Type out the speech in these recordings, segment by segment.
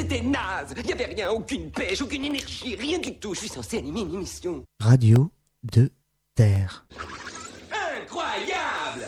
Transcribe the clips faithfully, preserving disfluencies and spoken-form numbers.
c'était naze. Il y avait rien, aucune pêche, aucune énergie, rien du tout. Je suis censé animer une émission. Radio de Terre. Incroyable!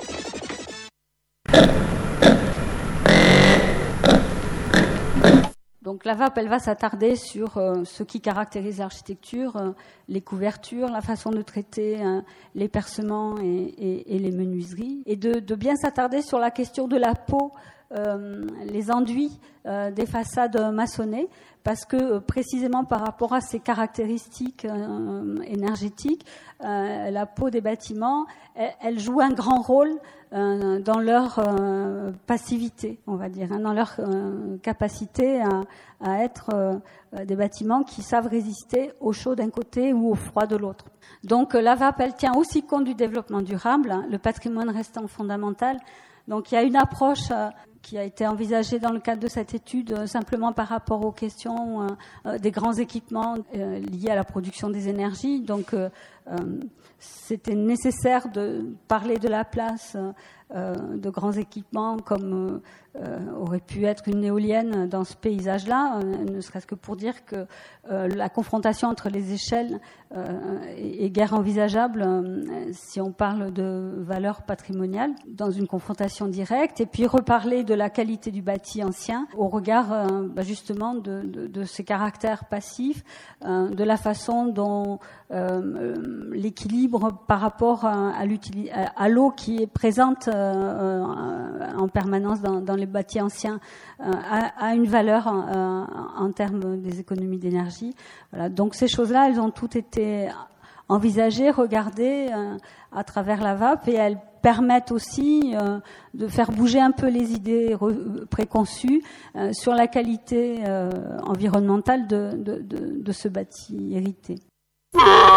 Donc la V A P, elle va s'attarder sur euh, ce qui caractérise l'architecture, euh, les couvertures, la façon de traiter euh, les percements et, et, et les menuiseries, et de, de bien s'attarder sur la question de la peau, euh, les enduits euh, des façades maçonnées, parce que euh, précisément par rapport à ces caractéristiques euh, énergétiques, euh, la peau des bâtiments, elle, elle joue un grand rôle euh, dans leur euh, passivité, on va dire, hein, dans leur euh, capacité à, à être euh, des bâtiments qui savent résister au chaud d'un côté ou au froid de l'autre. Donc la V A P, elle tient aussi compte du développement durable, hein, le patrimoine restant fondamental. Donc il y a une approche euh, qui a été envisagée dans le cadre de cette étude euh, simplement par rapport aux questions euh, euh, des grands équipements euh, liés à la production des énergies. Donc euh, euh, c'était nécessaire de parler de la place euh, de grands équipements comme euh, aurait pu être une éolienne dans ce paysage-là, euh, ne serait-ce que pour dire que euh, la confrontation entre les échelles euh, est, est guère envisageable euh, si on parle de valeur patrimoniale dans une confrontation directe, et puis reparler de la qualité du bâti ancien au regard euh, bah justement de, de, de ses caractères passifs, euh, de la façon dont euh, l'équilibre par rapport à, à, à, à l'eau qui est présente euh, en permanence dans, dans les bâtis anciens euh, a, a une valeur euh, en termes des économies d'énergie. Voilà. Donc ces choses-là, elles ont toutes été envisagées, regardées euh, à travers la V A P, et elles permettent aussi euh, de faire bouger un peu les idées re- préconçues euh, sur la qualité euh, environnementale de, de, de, de ce bâti hérité.